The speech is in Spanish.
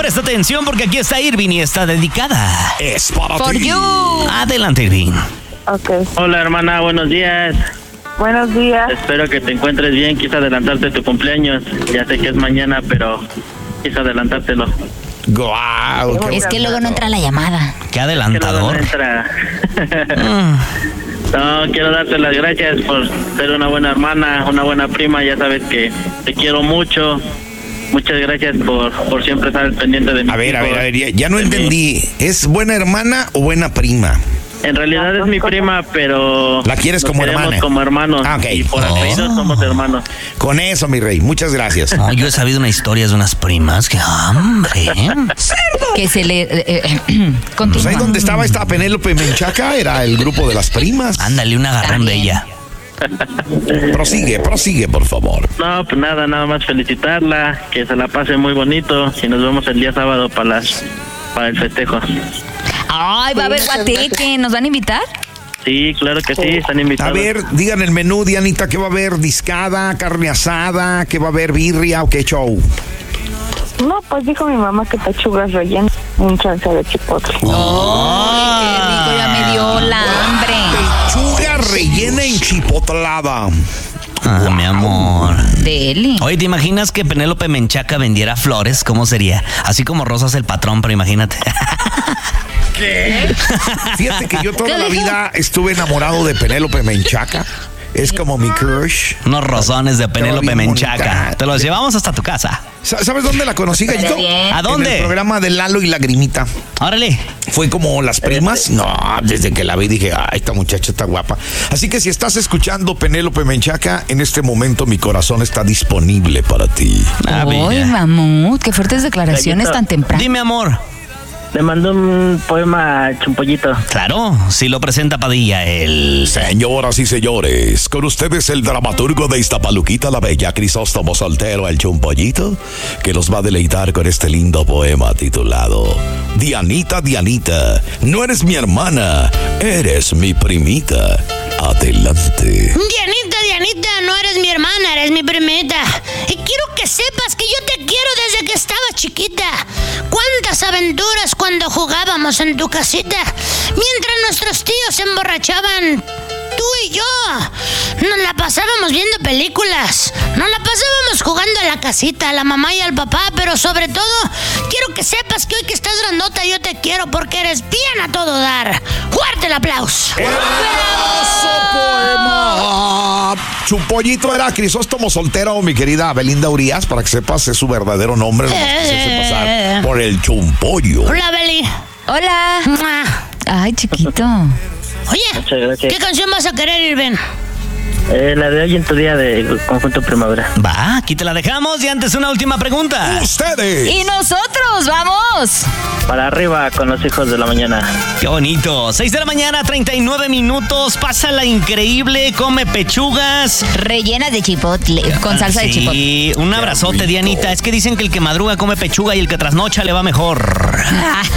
presta atención porque aquí está Irving y está dedicada. Es para For ti. you. Adelante, Irving. Ok. Hola hermana, buenos días. Buenos días. Espero que te encuentres bien. Quise adelantarte tu cumpleaños. Ya sé que es mañana, pero quise adelantártelo. Guau, qué Es que luego no entra la llamada. Qué Que no adelantador. entra. No, quiero darte las gracias por ser una buena hermana, una buena prima. Ya sabes que te quiero mucho. Muchas gracias por siempre estar pendiente de mí. A ver, ya no entendí. ¿Es buena hermana o buena prima? En realidad es mi prima, pero ¿La quieres nos como queremos hermana? como hermanos. Ah, ok. Y por apellido somos hermanos. Con eso, mi rey. Muchas gracias. No, yo he sabido una historia de unas primas. ¡Qué hambre! Que se le... Pues continúa. ahí donde estaba esta Penélope Menchaca era el grupo de las primas. Ándale, un agarrón de ella. Prosigue, por favor. No, pues nada más felicitarla, que se la pase muy bonito y nos vemos el día sábado para el festejo. Ay, va a haber guateque. ¿Nos van a invitar? Sí, claro que sí, están invitados. A ver, digan el menú, Dianita, ¿qué va a haber? ¿Discada, carne asada? ¿Qué va a haber? ¿Birria o qué show? No, pues dijo mi mamá que pechugas rellenas, un chance de chipotle. Ay, qué rico, ya me dio la hambre. Pechuga rellena enchipotlada. Ah, mi amor. Deli. Oye, ¿te imaginas que Penélope Menchaca vendiera flores? ¿Cómo sería? Así como Rosas el patrón, pero imagínate. Fíjate que yo toda ¿Qué la dijo? vida estuve enamorado de Penélope Menchaca. Es como mi crush. Unos rosones de Penélope bien Menchaca. bonita. Te los llevamos hasta tu casa. ¿Sabes dónde la conocí, Gallito? bien. ¿A dónde? En el programa de Lalo y Lagrimita. Órale. Fue como las primas. No, desde que la vi dije, ay, esta muchacha está guapa. Así que si estás escuchando Penélope Menchaca, en este momento mi corazón está disponible para ti. Ah, Ay, bella. mamut, qué fuertes declaraciones Gallito. tan temprano. Dime, amor. Le mandó un poema a Chumpollito. Claro, si lo presenta Padilla, el... Señoras y señores, con ustedes el dramaturgo de Iztapaluquita la Bella, Crisóstomo Soltero, el Chumpollito, que los va a deleitar con este lindo poema titulado Dianita, Dianita, no eres mi hermana, eres mi primita. Adelante. Dianita, no eres mi hermana, eres mi primita. Y quiero que sepas que yo te quiero desde que estaba chiquita. Cuántas aventuras cuando jugábamos en tu casita. Mientras nuestros tíos se emborrachaban, tú y yo nos la pasábamos viendo películas. Nos la pasábamos jugando a la casita, a la mamá y al papá. Pero sobre todo, quiero que sepas que hoy que estás grandota yo te quiero porque eres bien a todo dar. Fuerte el aplauso. ¡Hermoso poema! Chumpollito era Crisóstomo Soltero, mi querida Belinda Urias, para que sepas es su verdadero nombre, nomás que se hace pasar por el Chumpollo. Hola, Beli. Hola. Mua. Ay, chiquito. Oye, Muchas gracias. ¿qué canción vas a querer, Irben? La de hoy en tu día de Conjunto Primavera. Va, aquí te la dejamos y antes una última pregunta. ¡Ustedes! Y nosotros, vamos. Para arriba con los hijos de la mañana. Qué bonito. 6 de la mañana, 39 minutos. Pásala increíble, come pechugas. Rellenas de chipotle, con salsa de chipotle. Sí, un abrazote, rico. Dianita. Es que dicen que el que madruga come pechuga y el que trasnocha le va mejor.